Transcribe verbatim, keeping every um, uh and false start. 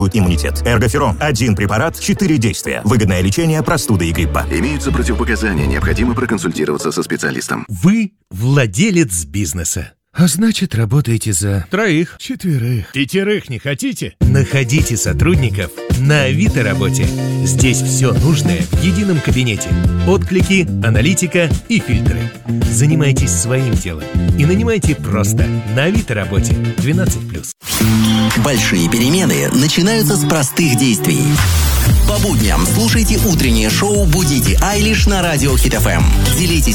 иммунитет. Эргоферон. Один препарат, четыре действия. Выгодное лечение простуды и гриппа. Имеются противопоказания. Необходимо проконсультироваться со специалистом. Вы владелец бизнеса. А значит, работаете за троих, четверых, пятерых не хотите? Находите сотрудников на Авито Работе. Здесь все нужное в едином кабинете. Отклики, аналитика и фильтры. Занимайтесь своим делом и нанимайте просто на Авито Работе. двенадцать плюс. Большие перемены начинаются с простых действий. По будням слушайте утреннее шоу «Будите Айлиш» на радио Хит эф эм. Делитесь